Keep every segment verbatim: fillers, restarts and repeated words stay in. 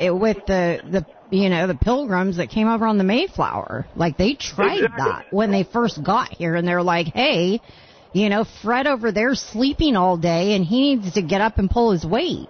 it, with the, the, you know, the pilgrims that came over on the Mayflower. Like, they tried exactly. that when they first got here, and they're like, hey, you know, Fred over there sleeping all day, and he needs to get up and pull his weight.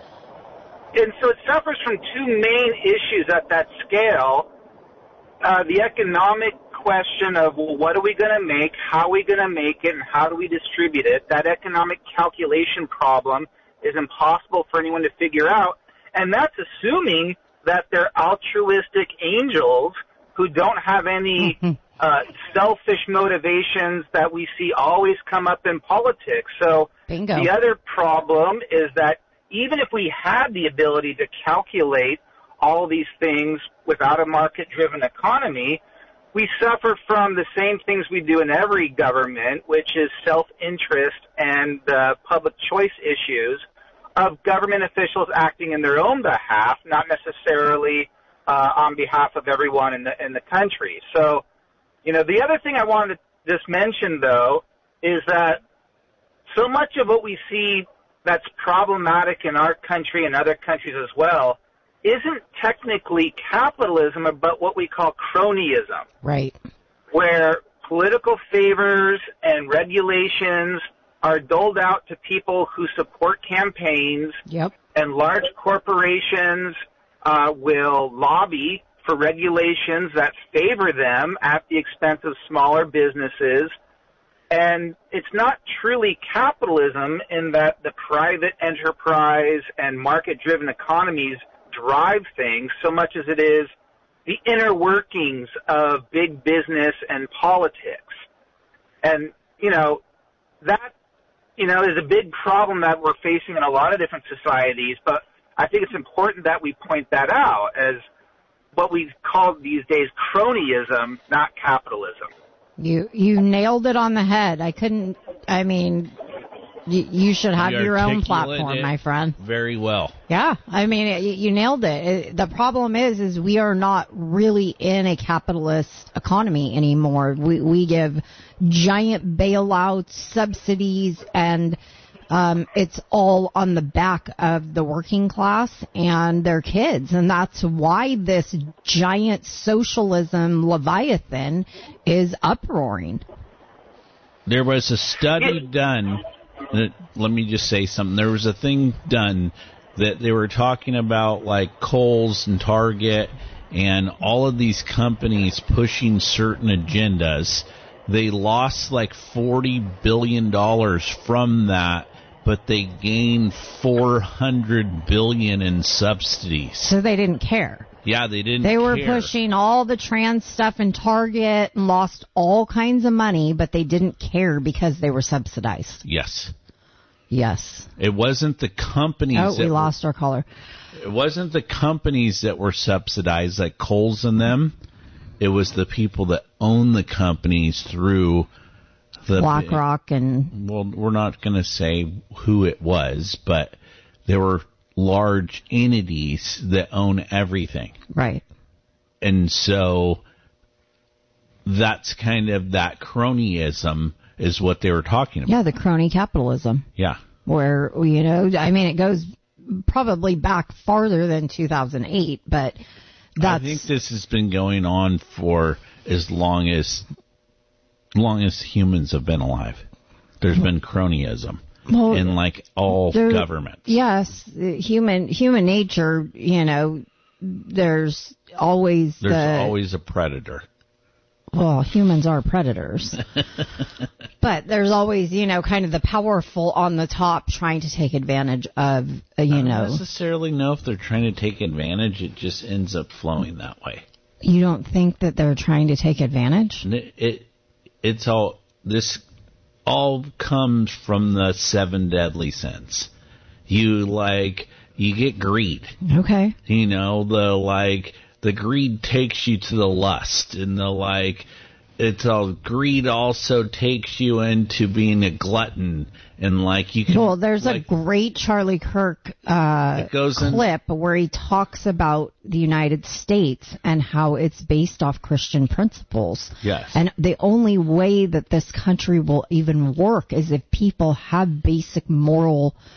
And so it suffers from two main issues at that scale. Uh, the economic question of, well, what are we going to make, how are we going to make it, and how do we distribute it? That economic calculation problem is impossible for anyone to figure out, and that's assuming that they're altruistic angels who don't have any uh, selfish motivations that we see always come up in politics. So Bingo. The other problem is that even if we had the ability to calculate all these things without a market-driven economy, we suffer from the same things we do in every government, which is self-interest and uh, public choice issues of government officials acting in their own behalf, not necessarily uh, on behalf of everyone in the in the country. So, you know, the other thing I wanted to just mention, though, is that so much of what we see that's problematic in our country and other countries as well isn't technically capitalism, but what we call cronyism. Right. Where political favors and regulations are doled out to people who support campaigns. Yep. And large corporations uh, will lobby for regulations that favor them at the expense of smaller businesses. And it's not truly capitalism in that the private enterprise and market-driven economies drive things so much as it is the inner workings of big business and politics. And, you know, that, you know, is a big problem that we're facing in a lot of different societies, but I think it's important that we point that out as what we call these days cronyism, not capitalism. You you nailed it on the head. I couldn't, I mean, you, you should have you your own platform, my friend. Very well. Yeah, I mean, it, you nailed it. it. The problem is, is we are not really in a capitalist economy anymore. We, we give giant bailouts, subsidies, and um, it's all on the back of the working class and their kids. And that's why this giant socialism leviathan is uproaring. There was a study done, let me just say something. There was a thing done that they were talking about, like Kohl's and Target and all of these companies pushing certain agendas. They lost like forty billion dollars from that, but they gained four hundred billion dollars in subsidies. So they didn't care. Yeah, they didn't They were care. pushing all the trans stuff in Target and lost all kinds of money, but they didn't care because they were subsidized. Yes. Yes. It wasn't the companies. Oh, we that lost were, our caller. It wasn't the companies that were subsidized, like Kohl's and them. It was the people that own the companies through the BlackRock and... Well, we're not going to say who it was, but there were large entities that own everything. Right. And so that's kind of that cronyism is what they were talking about. Yeah, the crony capitalism. Yeah. Where, you know, I mean, it goes probably back farther than two thousand eight, but that's... I think this has been going on for as long as long as humans have been alive. There's been cronyism well, in like all there, governments. Yes, human human nature, you know, there's always There's the, always a predator. Well, humans are predators. But there's always, you know, kind of the powerful on the top trying to take advantage of, uh, you I don't know. necessarily know if they're trying to take advantage. It just ends up flowing that way. You don't think that they're trying to take advantage? It, it it's all this all comes from the seven deadly sins. You like you get greed. Okay. You know, the like the greed takes you to the lust, and the like it's all greed also takes you into being a glutton, and like you can. Well, there's like, a great Charlie Kirk uh, clip in, where he talks about the United States and how it's based off Christian principles. Yes. And the only way that this country will even work is if people have basic moral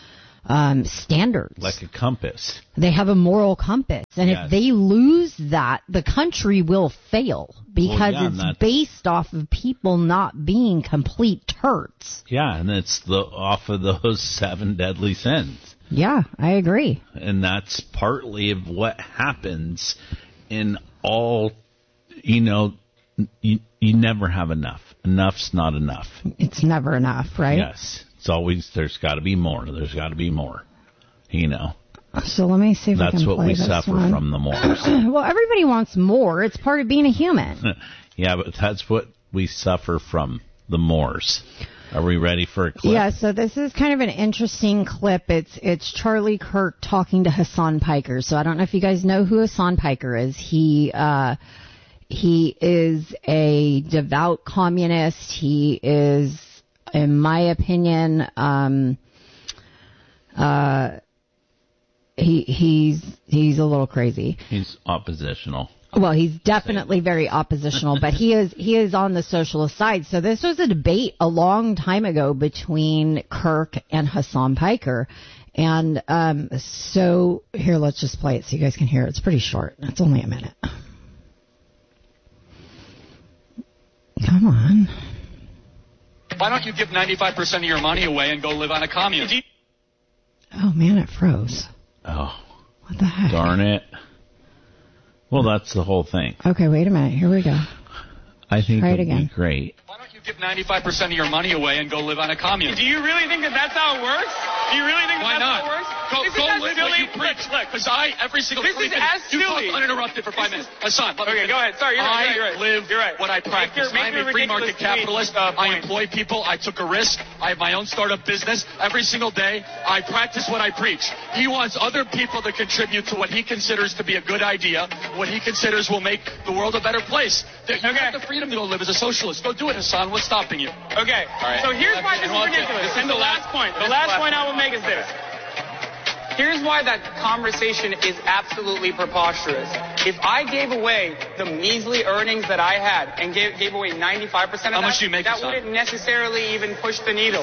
um, standards. Like a compass. They have a moral compass. And Yes. if they lose that, the country will fail because Well, yeah, it's based off of people not being complete turds. Yeah, and it's the off of those seven deadly sins. Yeah, I agree. And that's partly of what happens in all, you know, you, you never have enough. Enough's not enough. It's never enough, right? Yes. It's always, there's got to be more. There's got to be more, you know. So let me see if I That's can what play we this suffer one. from the Moors. Well, everybody wants more. It's part of being a human. Yeah, but that's what we suffer from, the Moors. Are we ready for a clip? Yeah, so this is kind of an interesting clip. It's it's Charlie Kirk talking to Hassan Piker. So I don't know if you guys know who Hassan Piker is. He uh, he is a devout communist. He is, in my opinion, um, uh, he he's he's a little crazy. He's oppositional. Well, he's definitely very oppositional, but he is he is on the socialist side. So this was a debate a long time ago between Kirk and Hassan Piker. And um, so here, let's just play it so you guys can hear it. It's pretty short. It's only a minute. Come on. Why don't you give ninety-five percent of your money away and go live on a commune? Oh, man, it froze. Oh, What the heck? darn it. Well, that's the whole thing. Okay, wait a minute. Here we go. I think Try it it'd again. be great. Why don't you give ninety-five percent of your money away and go live on a commune? Do you really think that that's how it works? Do you really think that Why that's not? how it works? Go, Isn't go that live silly? what you preach. Because I, every single This three is minutes, as you silly. talk uninterrupted for five minutes. Hassan, let me Okay, finish. go ahead. Sorry, you're right, I you're right. live You're right. what I practice. Make your- make I'm your a free market ridiculous capitalist. tweet, uh, I point. employ people. I took a risk. I have my own startup business. Every single day, I practice what I preach. He wants other people to contribute to what he considers to be a good idea, what he considers will make the world a better place. You Okay. have the freedom to go live as a socialist. Go do it, Hassan. What's stopping you? Okay, right. so here's why this And is we'll- ridiculous. this And is the the last last- point. The this is last the last point I will make is this. Here's why that conversation is absolutely preposterous. If I gave away the measly earnings that I had and gave, gave away ninety-five percent of How that, much do you make, that Hassan? wouldn't necessarily even push the needle.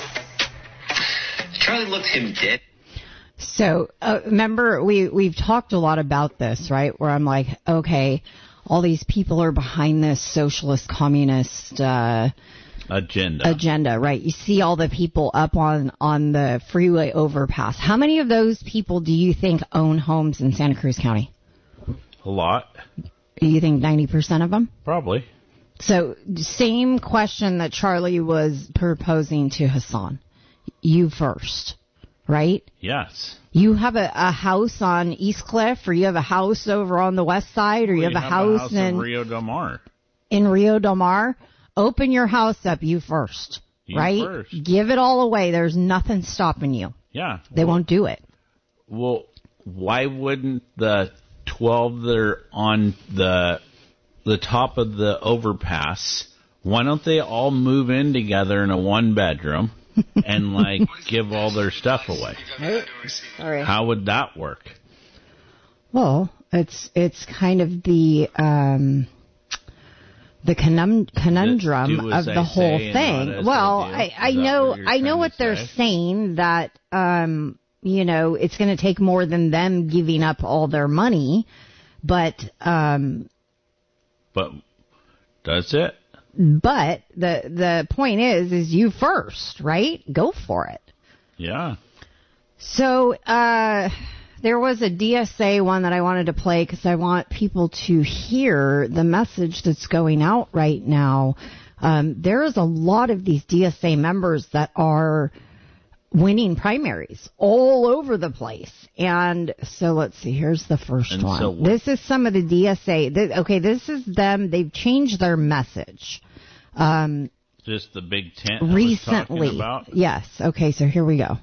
Charlie looked him dead. So, uh, remember, we, we've talked a lot about this, right? Where I'm like, okay, all these people are behind this socialist, communist, uh, Agenda. agenda, right? You see all the people up on, on the freeway overpass. How many of those people do you think own homes in Santa Cruz County? A lot. Do you think ninety percent of them? Probably. So, same question that Charlie was proposing to Hassan. You first, right? Yes. You have a, a house on East Cliff, or you have a house over on the west side, or you We have a house, in, in Rio Del Mar. in Rio Del Mar. Open your house up, you first, You right? first. Give it all away. There's nothing stopping you. Yeah. They well, won't do it. Well, why wouldn't the twelve that are on the the top of the overpass, why don't they all move in together in a one bedroom and like give all their stuff away? All right. How would that work? Well, it's it's kind of the um, the conum- conundrum Do as of I the whole say and thing. not as Well, I do. I, I Is that know what you're I know trying what to they're say? saying, that um, you know, it's going to take more than them giving up all their money, but um, But does it? but the the point is is you first, right? Go for it. Yeah. So, uh, there was a D S A one that I wanted to play because I want people to hear the message that's going out right now. Um, there is a lot of these D S A members that are winning primaries all over the place. And so let's see, here's the first And one. so what- This is some of the D S A. Th- okay, this is them. They've changed their message. Um, Just the big tent I was recently. talking about? Yes. Okay, so here we go.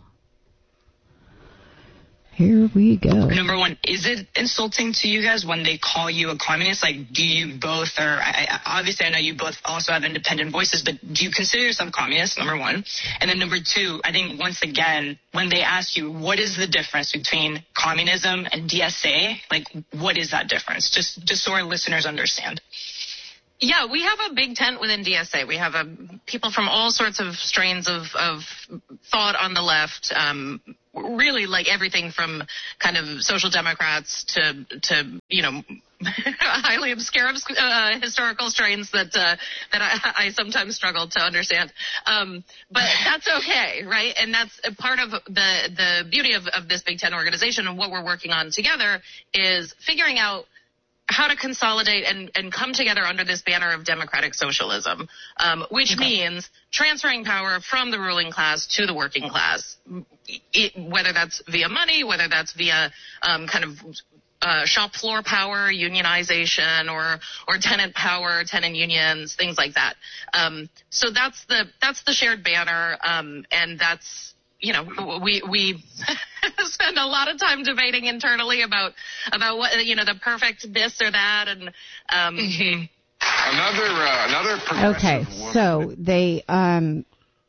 Here we go. Number one, is it insulting to you guys when they call you a communist? Like, do you both, or I, I, obviously I know you both also have independent voices, but do you consider yourself communist, number one? And then number two, I think once again, when they ask you, what is the difference between communism and D S A? Like, what is that difference? Just, just so our listeners understand. Yeah, we have a big tent within D S A. We have a, people from all sorts of strains of, of thought on the left, um, really like everything from kind of social democrats to, to you know, highly obscure uh, historical strains that uh, that I, I sometimes struggle to understand. Um, but that's okay, right? And that's a part of the, the beauty of, of this Big Ten organization, and what we're working on together is figuring out how to consolidate and, and come together under this banner of democratic socialism, um, which okay. means transferring power from the ruling class to the working class, it, whether that's via money, whether that's via um, kind of uh, shop floor power, unionization, or or tenant power, tenant unions, things like that. Um, so that's the that's the shared banner, um, and that's. You know, we we spend a lot of time debating internally about about what you know the perfect this or that, and um, mm-hmm. another uh, another progressive okay. woman. So they um,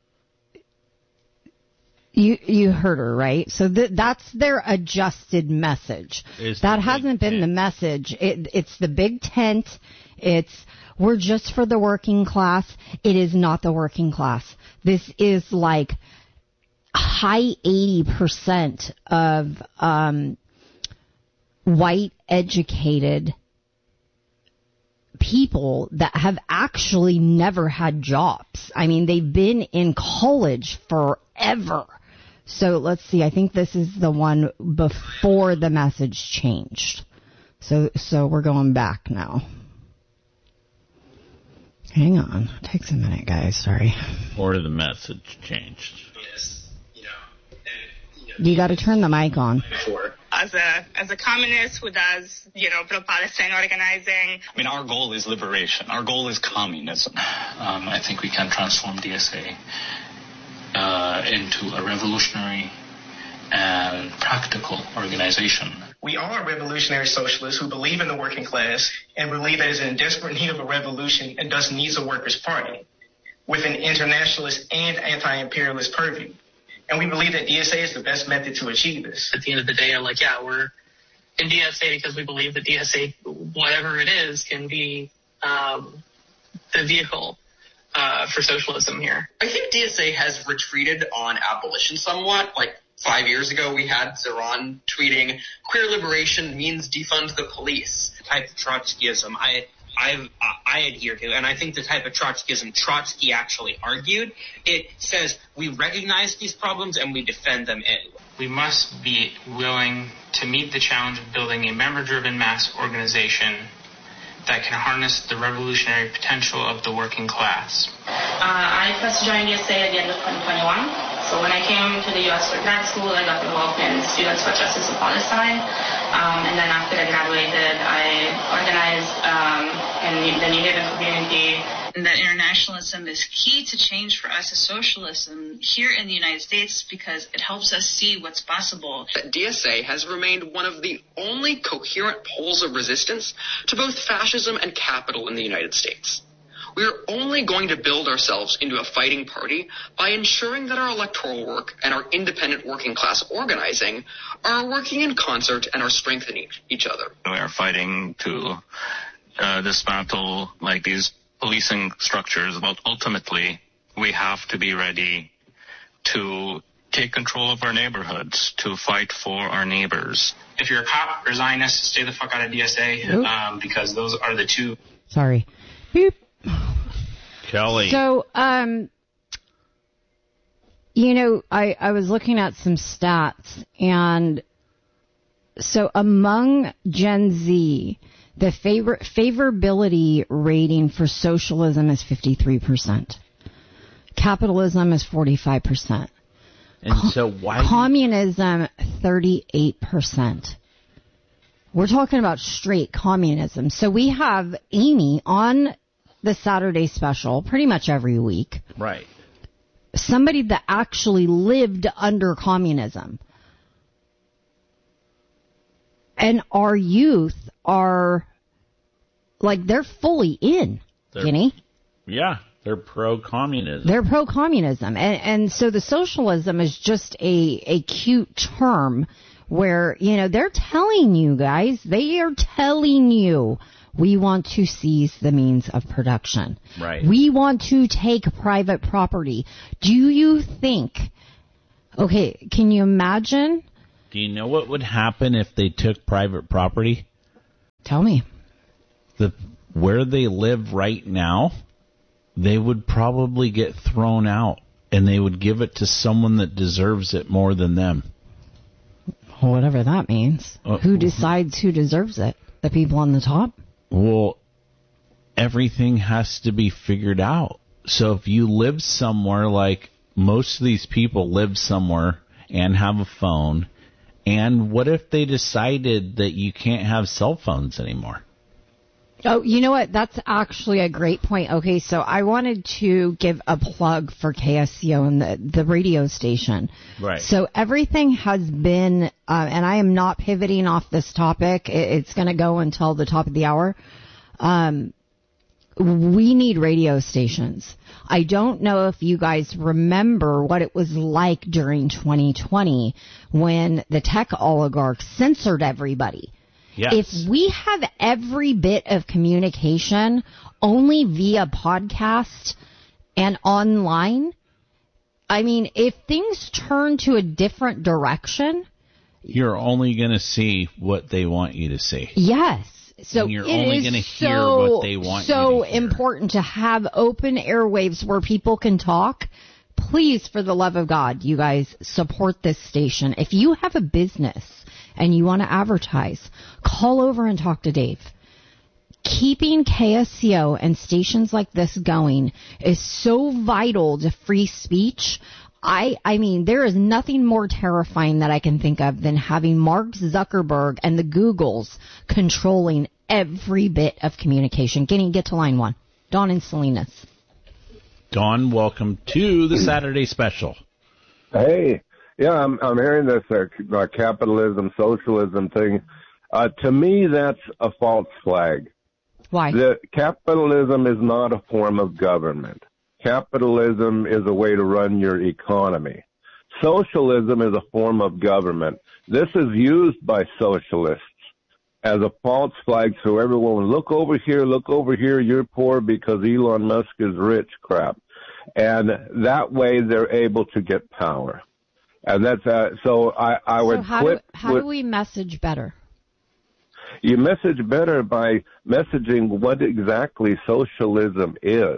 you you heard her right. So th- that's their adjusted message. It's that hasn't been tent. the message. It, it's the big tent. It's we're just for the working class. It is not the working class. This is like high eighty percent of um, white educated people that have actually never had jobs. I mean, they've been in college forever. So let's see. I think this is the one before the message changed. So, so we're going back now. Hang on. It takes a minute, guys. Sorry. Or the message changed. You got to turn the mic on. As a as a communist who does, you know, pro-Palestine organizing. I mean, our goal is liberation. Our goal is communism. Um, I think we can transform D S A uh, into a revolutionary and practical organization. We are revolutionary socialists who believe in the working class and believe that it's in desperate need of a revolution and thus needs a workers' party with an internationalist and anti-imperialist purview. And we believe that D S A is the best method to achieve this. At the end of the day, I'm like, yeah, we're in D S A because we believe that D S A, whatever it is, can be um, the vehicle uh, for socialism here. I think D S A has retreated on abolition somewhat. Like five years ago, we had Zeron tweeting, queer liberation means defund the police. The type of Trotskyism I I've, uh, I adhere to, and I think the type of Trotskyism Trotsky actually argued, it says we recognize these problems and we defend them anyway. We must be willing to meet the challenge of building a member-driven mass organization that can harness the revolutionary potential of the working class. Uh, I first joined D S A at the end of twenty twenty-one. So when I came to the U S for grad school, I got involved in Students for Justice in Palestine. Um, and then after I graduated, I organized um, in the New Haven community. And that internationalism is key to change for us as socialism here in the United States because it helps us see what's possible. D S A has remained one of the only coherent poles of resistance to both fascism and capital in the United States. We are only going to build ourselves into a fighting party by ensuring that our electoral work and our independent working class organizing are working in concert and are strengthening each other. We are fighting to uh, dismantle like these policing structures, but ultimately we have to be ready to take control of our neighborhoods, to fight for our neighbors. If you're a cop or Zionist, stay the fuck out of D S A um, because those are the two. Sorry. Beep. Kelly. So, um, you know, I, I was looking at some stats, and so among Gen Z, the favor, favorability rating for socialism is fifty-three percent. Capitalism is forty-five percent. And Co- so why... Communism, thirty-eight percent. We're talking about straight communism. So we have Amy on the Saturday special pretty much every week. Right. Somebody that actually lived under communism. And our youth are, like, they're fully in, they're, Guinea. Yeah, they're pro-communism. They're pro-communism. And, and so the socialism is just a, a cute term where, you know, they're telling you guys, they are telling you, we want to seize the means of production. Right. We want to take private property. Do you think Okay, can you imagine? Do you know what would happen if they took private property? Tell me. The where they live right now, they would probably get thrown out, and they would give it to someone that deserves it more than them. Whatever that means. Uh, who decides who deserves it? The people on the top? Well, everything has to be figured out. So if you live somewhere, like most of these people live somewhere and have a phone, and what if they decided that you can't have cell phones anymore? Oh, you know what? That's actually a great point. Okay, so I wanted to give a plug for K S C O and the, the radio station. Right. So everything has been, uh, and I am not pivoting off this topic. It, it's going to go until the top of the hour. Um, we need radio stations. I don't know if you guys remember what it was like during twenty twenty when the tech oligarchs censored everybody. Yes. If we have every bit of communication only via podcast and online, I mean, if things turn to a different direction, you're only going to see what they want you to see. Yes. So and you're it only is going to so, hear what they want so you to hear. important to have open airwaves where people can talk. Please, for the love of God, you guys support this station. If you have a business and you want to advertise, call over and talk to Dave. Keeping K S C O and stations like this going is so vital to free speech. I, I mean, there is nothing more terrifying that I can think of than having Mark Zuckerberg and the Googles controlling every bit of communication. Getting, get to line one. Dawn and Salinas. Dawn, welcome to the Saturday special. Hey. Yeah, I'm, I'm hearing this uh, uh, capitalism, socialism thing. Uh, to me, that's a false flag. Why? The capitalism is not a form of government. Capitalism is a way to run your economy. Socialism is a form of government. This is used by socialists as a false flag, so everyone, look over here, look over here, you're poor because Elon Musk is rich crap. And that way they're able to get power. And that's, uh, so I, I would so how quit. Do, how with, do we message better? You message better by messaging what exactly socialism is.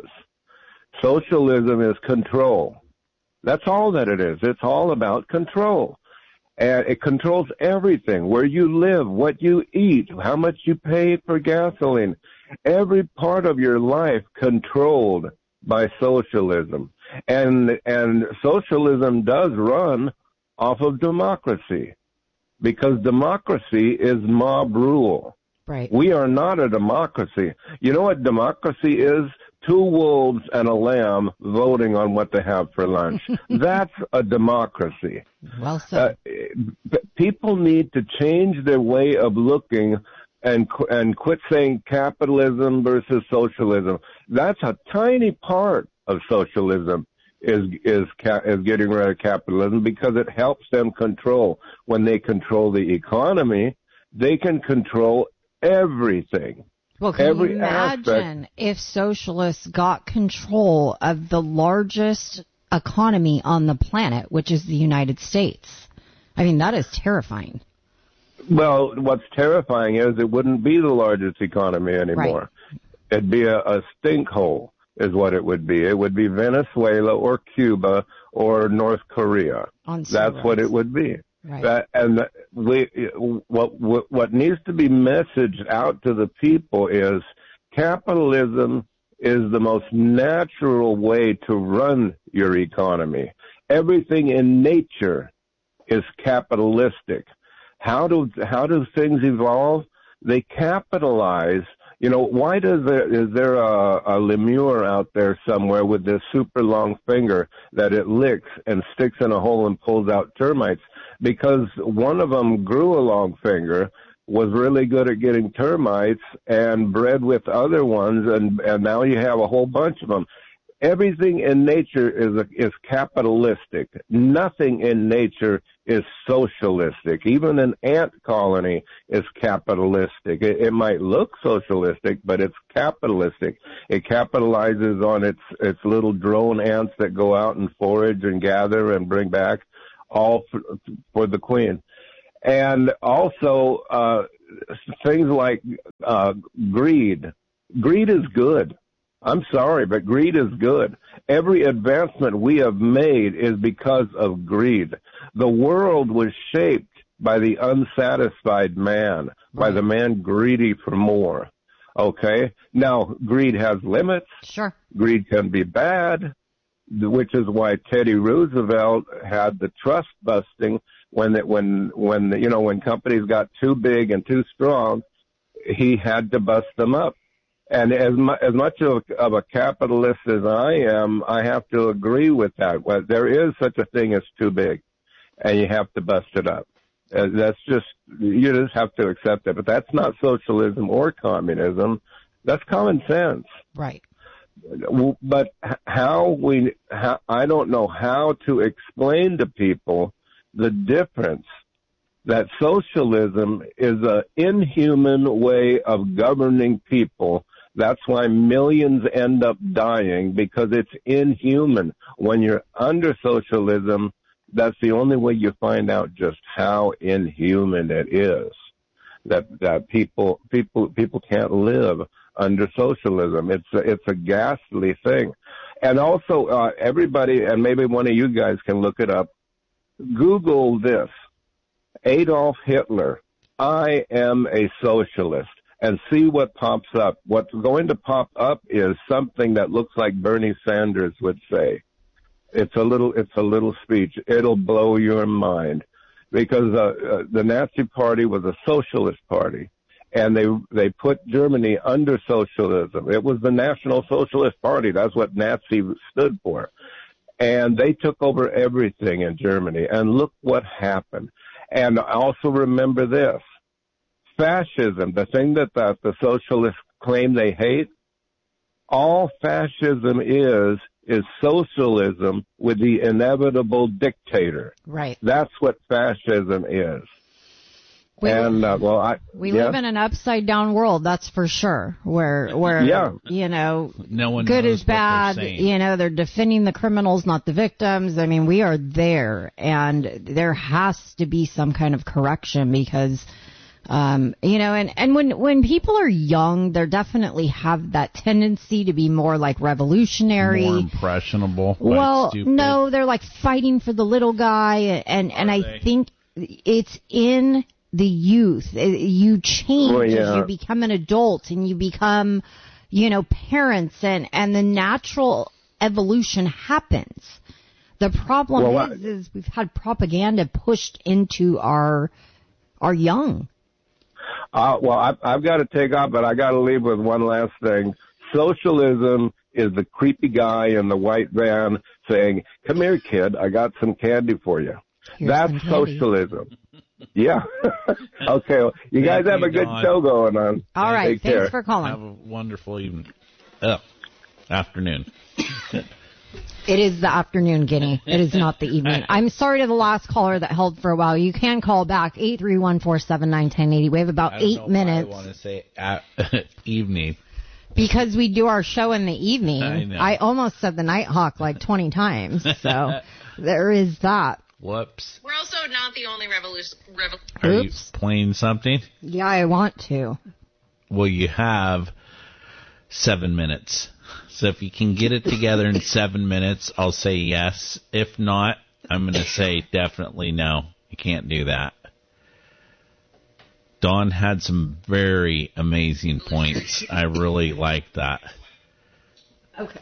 Socialism is control. That's all that it is. It's all about control. And it controls everything, where you live, what you eat, how much you pay for gasoline. Every part of your life controlled by socialism. And, and socialism does run off of democracy, because democracy is mob rule. Right. We are not a democracy. You know what democracy is? Two wolves and a lamb voting on what to have for lunch. That's a democracy. Well said. Uh, people need to change their way of looking and and quit saying capitalism versus socialism. That's a tiny part of socialism. Is is is getting rid of capitalism, because it helps them control. When they control the economy, they can control everything. Well, can Every you imagine aspect. if socialists got control of the largest economy on the planet, which is the United States? I mean, that is terrifying. Well, what's terrifying is it wouldn't be the largest economy anymore. Right. It'd be a, a stink hole is what it would be. It would be Venezuela or Cuba or North Korea. On That's steroids. what it would be. Right. That, and we, what, what, what needs to be messaged out to the people is capitalism is the most natural way to run your economy. Everything in nature is capitalistic. How do, how do things evolve? They capitalize. You know, why does there, is there a, a lemur out there somewhere with this super long finger that it licks and sticks in a hole and pulls out termites? Because one of them grew a long finger, was really good at getting termites, and bred with other ones, and, and now you have a whole bunch of them. Everything in nature is is capitalistic. Nothing in nature is socialistic. Even an ant colony is capitalistic. It, it might look socialistic, but it's capitalistic. It capitalizes on its its little drone ants that go out and forage and gather and bring back. all for, for the Queen. And also uh, things like uh, greed. Greed is good. I'm sorry, but greed is good. Every advancement we have made is because of greed. The world was shaped by the unsatisfied man, by the man greedy for more. Okay? Now, greed has limits. Sure. Greed can be bad, which is why Teddy Roosevelt had the trust busting when it, when when you know when companies got too big and too strong, he had to bust them up. And as mu- as much of, of a capitalist as I am, I have to agree with that. Well, there is such a thing as too big, and you have to bust it up. Uh, that's just, you just have to accept it. But that's not socialism or communism. That's common sense. Right. But how we, how, I don't know how to explain to people the difference that socialism is an inhuman way of governing people. That's why millions end up dying, because it's inhuman. When you're under socialism, that's the only way you find out just how inhuman it is. That that people people people can't live under socialism. It's a, it's a ghastly thing. And also, uh, everybody, and maybe one of you guys can look it up. Google this: Adolf Hitler. I am a socialist. And see what pops up. What's going to pop up is something that looks like Bernie Sanders would say. It's a little, it's a little speech. It'll blow your mind, because uh, uh, the Nazi Party was a socialist party, and they they put Germany under socialism. It was the National Socialist Party. That's what Nazi stood for, and they took over everything in Germany. And look what happened. And also remember this. Fascism, the thing that the, the socialists claim they hate, all fascism is, is socialism with the inevitable dictator. Right. That's what fascism is. We, and, uh, well, I... We yeah? live in an upside-down world, that's for sure, where, where yeah. you know, no one good knows is bad, what they're saying. you know, they're defending the criminals, not the victims. I mean, we are there, and there has to be some kind of correction, because... Um, you know, and, and when, when people are young, they definitely have that tendency to be more like revolutionary. More impressionable. Well, like no, they're like fighting for the little guy. And, and I think it's in the youth. You change well, yeah. as you become an adult and you become, you know, parents, and, and the natural evolution happens. The problem well, is, I, is we've had propaganda pushed into our, our young. Uh, well, I, I've got to take off, but I got to leave with one last thing. Socialism is the creepy guy in the white van saying, "Come here, kid, I got some candy for you." Here's That's socialism. Yeah. Okay. Well, you guys have a good Don. show going on. All right. Take Thanks care. for calling. Have a wonderful evening. Oh, afternoon. It is the afternoon, Guinea. It is not the evening. I'm sorry to the last caller that held for a while. You can call back, eight three one, four seven nine, one zero eight zero. We have about I don't eight know minutes. Why I want to say at, evening. Because we do our show in the evening. I know. I almost said the Nighthawk like twenty times. So there is that. Whoops. We're also not the only revolution. Revo- Are you Oops. playing something? Yeah, I want to. Well, you have seven minutes. So if you can get it together in seven minutes, I'll say yes. If not, I'm going to say definitely no. You can't do that. Dawn had some very amazing points. I really like that. Okay.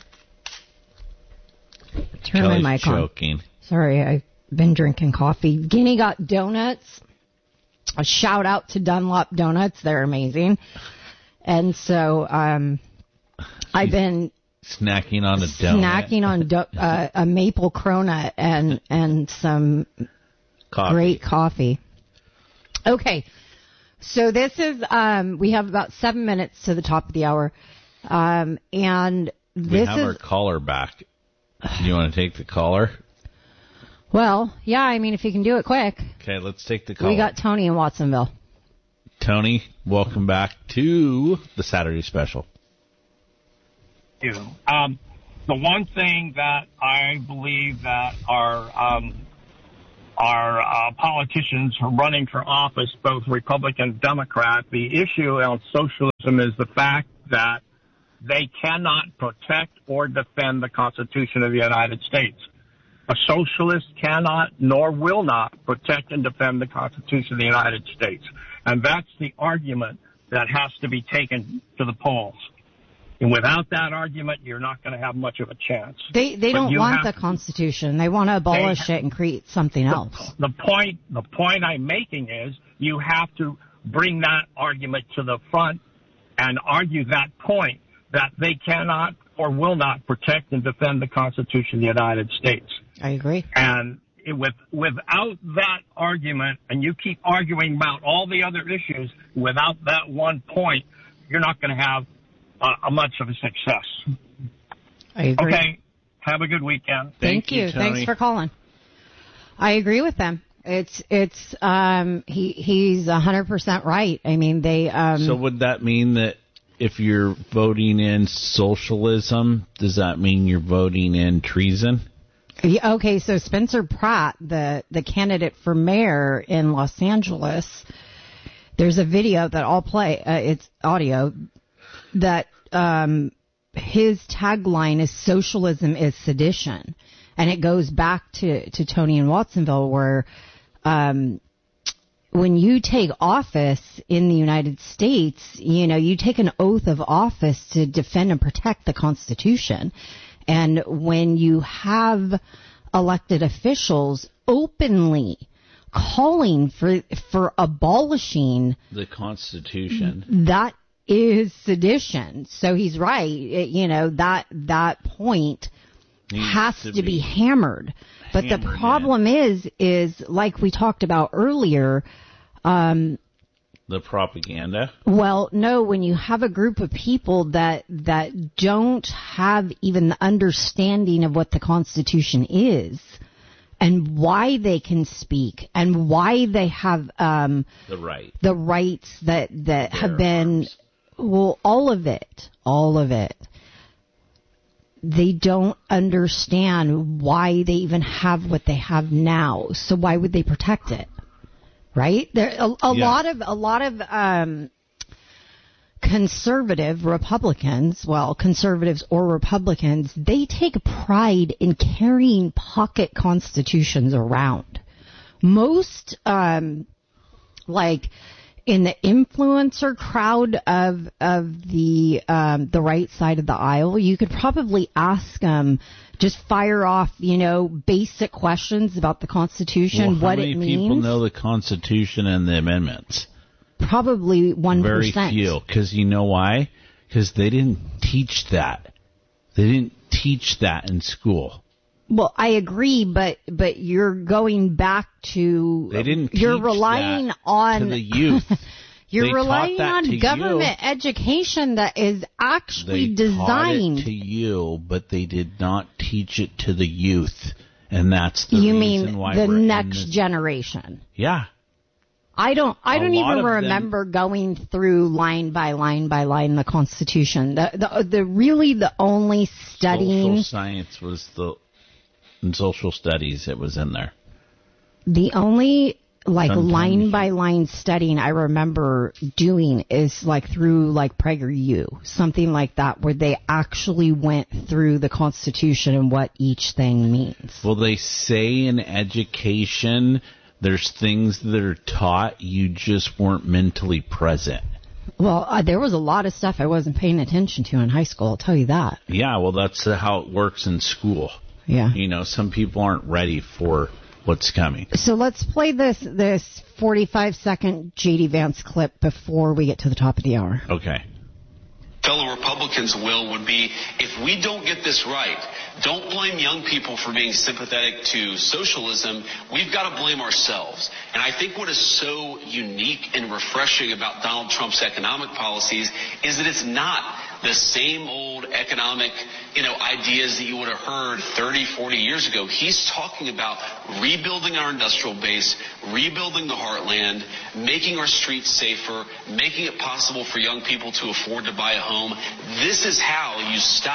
Turn Kelly's my mic on. joking. Sorry, I've been drinking coffee. Guinea got donuts. A shout out to Dunlop Donuts. They're amazing. And so um, I've been snacking on a donut. Snacking on do- uh, a maple cronut and and some coffee. great coffee. Okay, so this is um, we have about seven minutes to the top of the hour, um, and this we have is our caller back. Do you want to take the caller? well, yeah. I mean, if you can do it quick. Okay, let's take the caller. We got Tony in Watsonville. Tony, welcome back to the Saturday Special. You. Um, the one thing that I believe that our um, our uh, politicians running for office, both Republican and Democrat, the issue on socialism is the fact that they cannot protect or defend the Constitution of the United States. A socialist cannot nor will not protect and defend the Constitution of the United States. And that's the argument that has to be taken to the polls. And without that argument, you're not going to have much of a chance. They they But don't you want have- the Constitution. They want to abolish They- it and create something else. The point, the point I'm making is you have to bring that argument to the front and argue that point that they cannot or will not protect and defend the Constitution of the United States. I agree. And it, with without that argument, and you keep arguing about all the other issues, without that one point, you're not going to have uh, a much of a success. I agree. Okay. Have a good weekend. Thank, Thank you. you Thanks for calling. I agree with them. It's it's um he he's a hundred percent right. I mean they um So would that mean that if you're voting in socialism, does that mean you're voting in treason? Yeah, okay, so Spencer Pratt, the the candidate for mayor in Los Angeles, there's a video that I'll play. Uh, it's audio that um his tagline is "Socialism is sedition," and it goes back to to Tony in Watsonville, where um when you take office in the United States, you know, you take an oath of office to defend and protect the Constitution. And when you have elected officials openly calling for for abolishing the Constitution, that is sedition. So he's right. It, you know, that that point Needs has to to be, be hammered. But the hammered problem is, is like we talked about earlier, um, the propaganda. well, no, when you have a group of people that that don't have even the understanding of what the Constitution is and why they can speak and why they have um, The right. the rights that, that have been, well, all of it, all of it. They don't understand why they even have what they have now. So why would they protect it? Right? There a, a Yeah. lot of a lot of um, conservative Republicans, well, conservatives or Republicans, they take pride in carrying pocket constitutions around. Most, um, like in the influencer crowd of of the um, the right side of the aisle, you could probably ask them, just fire off, you know, basic questions about the Constitution, Well, how what many it means. people know the Constitution and the amendments? Probably one Very percent. few. Because you know why? Because they didn't teach that. They didn't teach that in school. Well, I agree, but but you're going back to They didn't you're teach relying that on to the youth. You're They relying taught that on to government you. education that is actually They designed. taught it to you, but they did not teach it to the youth. And that's the You reason mean why the we're in next this- generation? Yeah. I don't. I A don't lot even of them- remember going through line by line by line the Constitution. The the, the really the only studying Social science was the in social studies. It was in there. the only like Sometimes line by line studying I remember doing is like through like PragerU, something like that, where they actually went through the Constitution and what each thing means. Well, they say in education, there's things that are taught, you just weren't mentally present. Well, uh, there was a lot of stuff I wasn't paying attention to in high school. I'll tell you that. Yeah, well, that's uh, how it works in school. Yeah. You know, some people aren't ready for what's coming. So let's play this this forty-five second J D Vance clip before we get to the top of the hour. Okay. Fellow Republicans will would be, if we don't get this right, don't blame young people for being sympathetic to socialism. We've got to blame ourselves. And I think what is so unique and refreshing about Donald Trump's economic policies is that it's not the same old economic, you know, ideas that you would have heard thirty, forty years ago. He's talking about rebuilding our industrial base, rebuilding the heartland, making our streets safer, making it possible for young people to afford to buy a home. This is how you stop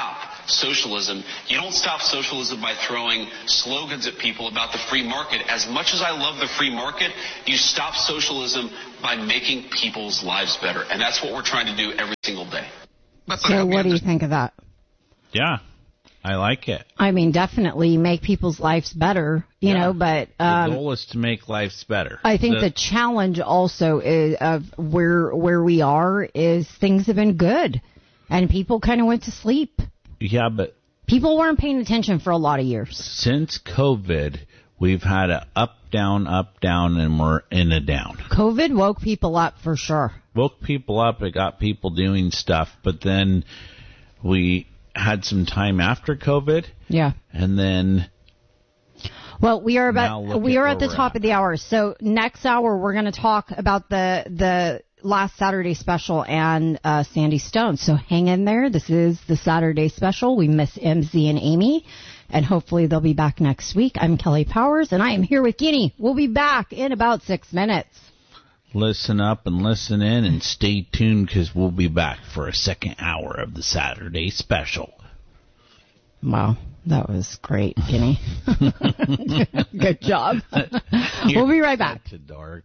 socialism. You don't stop socialism by throwing slogans at people about the free market. As much as I love the free market, you stop socialism by making people's lives better. And that's what we're trying to do every single day. So what do you think of that? Yeah, I like it. I mean, definitely make people's lives better, you Yeah. know, but um, The goal is to make lives better. I think The- the challenge also is of where where we are is things have been good, and people kind of went to sleep. Yeah, but People weren't paying attention for a lot of years. since COVID, we've had a up, down, up, down, and we're in a down. COVID woke people up for sure. Woke people up, it got people doing stuff, but then we had some time after COVID, Yeah. and then Well, we are Now about look we at are where at the we're top at. of the hour. So next hour we're going to talk about the the last Saturday special and uh, Sandy Stone. So hang in there. This is the Saturday special. We miss M Z and Amy, and hopefully they'll be back next week. I'm Kelly Powers, and I am here with Guinea. We'll be back in about six minutes. listen up and listen in and stay tuned because we'll be back for a second hour of the Saturday special. Wow, that was great, Guinea. Good job. We'll be right back. To dark.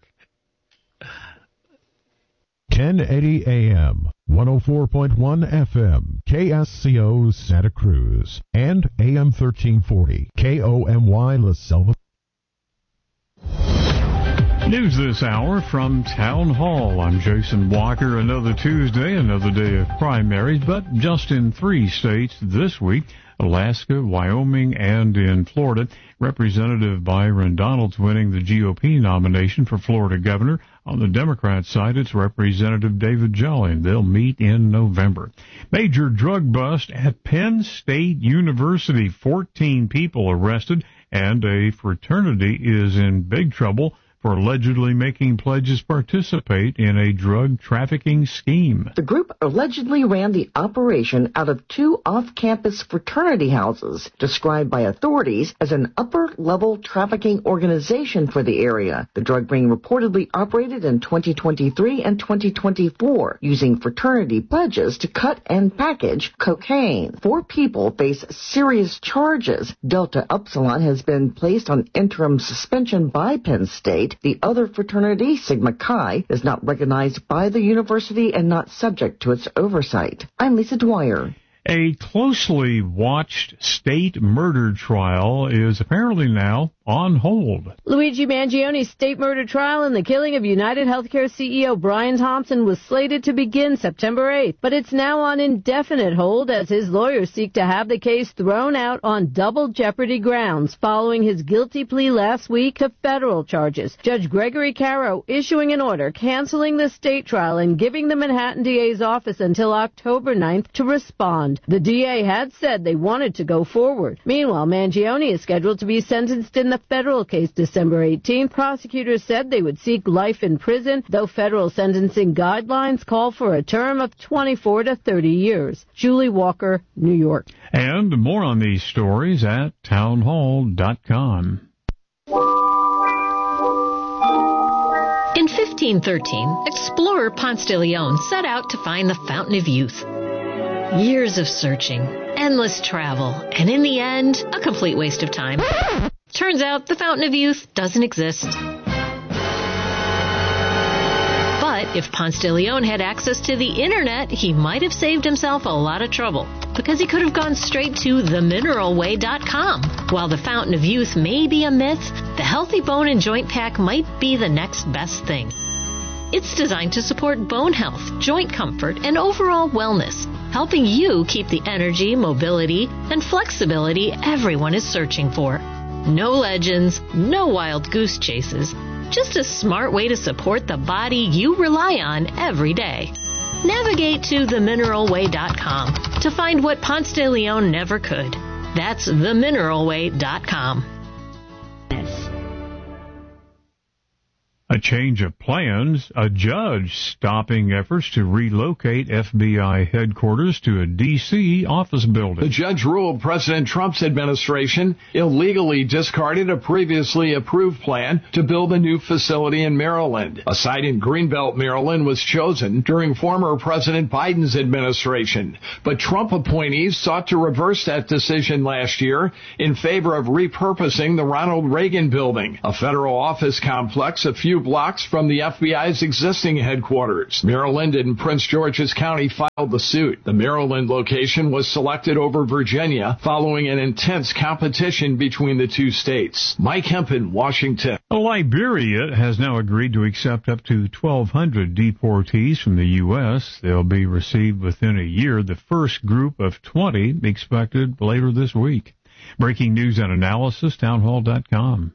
ten eighty A M, one oh four point one F M, K S C O Santa Cruz, and A M thirteen forty, K O M Y La Selva. News this hour from Town Hall. I'm Jason Walker. Another Tuesday, another day of primaries, but just in three states this week, Alaska, Wyoming, and in Florida. Representative Byron Donalds winning the G O P nomination for Florida governor. On the Democrat side, it's Representative David Jolly. They'll meet in November. Major drug bust at Penn State University. fourteen people arrested, and a fraternity is in big trouble for allegedly making pledges participate in a drug trafficking scheme. The group allegedly ran the operation out of two off-campus fraternity houses, described by authorities as an upper-level trafficking organization for the area. The drug ring reportedly operated in twenty twenty-three and twenty twenty-four, using fraternity pledges to cut and package cocaine. Four people face serious charges. Delta Upsilon has been placed on interim suspension by Penn State. The other fraternity, Sigma Chi, is not recognized by the university and not subject to its oversight. I'm Lisa Dwyer. A closely watched state murder trial is apparently now on hold. Luigi Mangioni's state murder trial and the killing of United Healthcare C E O Brian Thompson was slated to begin September eighth, but it's now on indefinite hold as his lawyers seek to have the case thrown out on double jeopardy grounds following his guilty plea last week to federal charges. Judge Gregory Caro issuing an order canceling the state trial and giving the Manhattan D A's office until October ninth to respond. The D A had said they wanted to go forward. Meanwhile, Mangione is scheduled to be sentenced in the federal case December eighteenth. Prosecutors said they would seek life in prison, though federal sentencing guidelines call for a term of twenty-four to thirty years. Julie Walker, New York. And more on these stories at townhall dot com. In fifteen thirteen, explorer Ponce de Leon set out to find the Fountain of Youth. Years of searching, endless travel, and in the end, a complete waste of time. Turns out the Fountain of Youth doesn't exist. But if Ponce de Leon had access to the internet, he might have saved himself a lot of trouble, because he could have gone straight to the mineral way dot com. While the Fountain of Youth may be a myth, the Healthy Bone and Joint Pack might be the next best thing. It's designed to support bone health, joint comfort, and overall wellness, helping you keep the energy, mobility, and flexibility everyone is searching for. No legends, no wild goose chases, just a smart way to support the body you rely on every day. Navigate to the mineral way dot com to find what Ponce de Leon never could. That's the mineral way dot com. A change of plans, a judge stopping efforts to relocate F B I headquarters to a D C office building. The judge ruled President Trump's administration illegally discarded a previously approved plan to build a new facility in Maryland. A site in Greenbelt, Maryland was chosen during former President Biden's administration, but Trump appointees sought to reverse that decision last year in favor of repurposing the Ronald Reagan building, a federal office complex a few blocks from the F B I's existing headquarters. Maryland and Prince George's County filed the suit. The Maryland location was selected over Virginia following an intense competition between the two states. Mike Hempen, Washington. Liberia has now agreed to accept up to twelve hundred deportees from the U S. They'll be received within a year. The first group of twenty expected later this week. Breaking news and analysis, townhall dot com.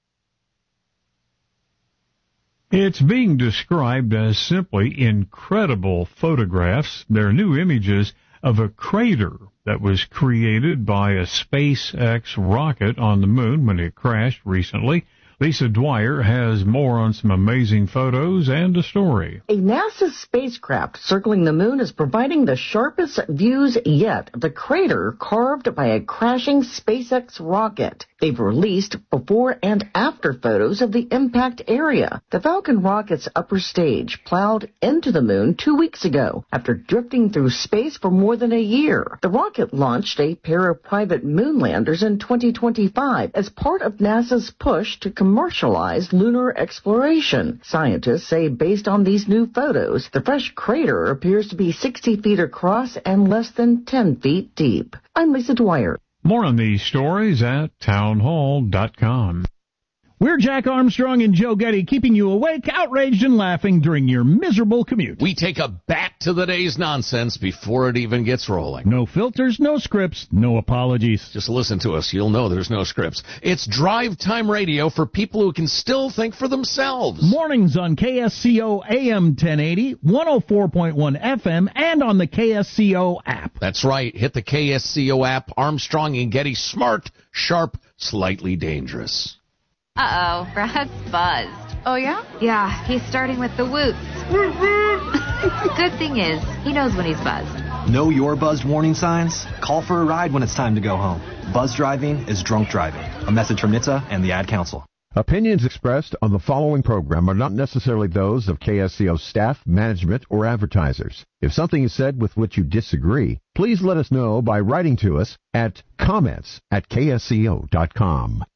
It's being described as simply incredible photographs. They're new images of a crater that was created by a SpaceX rocket on the moon when it crashed recently. Lisa Dwyer has more on some amazing photos and a story. A NASA spacecraft circling the moon is providing the sharpest views yet of the crater carved by a crashing SpaceX rocket. They've released before and after photos of the impact area. The Falcon rocket's upper stage plowed into the moon two weeks ago after drifting through space for more than a year. The rocket launched a pair of private moon landers in twenty twenty-five as part of NASA's push to commercialize lunar exploration. Scientists say based on these new photos, the fresh crater appears to be sixty feet across and less than ten feet deep. I'm Lisa Dwyer. More on these stories at townhall dot com. We're Jack Armstrong and Joe Getty, keeping you awake, outraged, and laughing during your miserable commute. We take a back to the day's nonsense before it even gets rolling. No filters, no scripts, no apologies. Just listen to us. You'll know there's no scripts. It's drive time radio for people who can still think for themselves. Mornings on K S C O A M ten eighty, one oh four point one F M, and on the K S C O app. That's right. Hit the K S C O app. Armstrong and Getty, smart, sharp, slightly dangerous. Uh-oh, Brad's buzzed. Oh, yeah? Yeah, he's starting with the whoops. Good thing is, he knows when he's buzzed. Know your buzzed warning signs? Call for a ride when it's time to go home. Buzz driving is drunk driving. A message from N H T S A and the Ad Council. Opinions expressed on the following program are not necessarily those of K S C O staff, management, or advertisers. If something is said with which you disagree, please let us know by writing to us at comments at K S C O dot com.